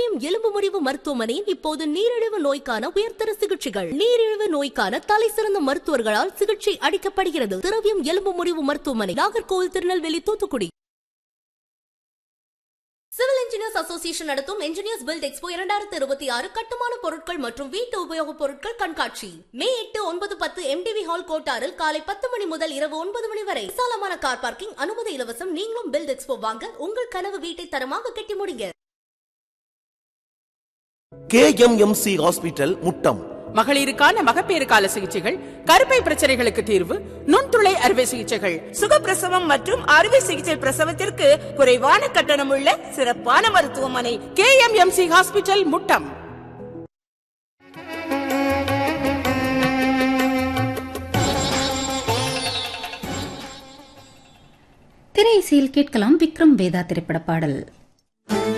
திரவியம் எலும்பு முறிவு மருத்துவமனையில் இப்போது நீரிழிவு நோய்க்கான உயர்தர சிகிச்சைகள். நீரிழிவு நோய்க்கான தலை சிறந்த மருத்துவர்களால் சிகிச்சை அளிக்கப்படுகிறது. திரவியம் எலும்பு முறிவு மருத்துவமனை, Nagercoil, Tirunelveli, Thoothukudi. Civil engineers association நடத்தும் இன்ஜினியர்ஸ் பில்ட் எக்ஸ்போ 2026 கட்டுமான பொருட்கள் மற்றும் வீட்டு உபயோகப் பொருட்கள் கண்காட்சி மே 8, 9, 10 MTV ஹால் கோட்டாரில் காலை 10 மணி முதல் இரவு 9 மணி வரை. விசாலமான கார் பார்க்கிங், அனுமதி இலவசம். நீங்களும் பில்ட் எக்ஸ்போ வாங்க, உங்கள் கனவு வீட்டை தரமாக கட்டி முடிங்க. KMMC hospital Muttam. மகளிருக்கான மகப்பேறு கால சிகிச்சைகள், கருப்பை பிரச்சனைகளுக்கு தீர்வு, நுண்துளை அறுவை சிகிச்சைகள், சுகப்பிரசவம் மற்றும் அறுவை சிகிச்சை பிரசவத்திற்கு குறைவான கட்டணம் உள்ள சிறப்பான மருத்துவமனை KMMC ஹாஸ்பிட்டல் முட்டம். திரையிசையில் கேட்கலாம் விக்ரம் வேதா திரைப்பட பாடல்.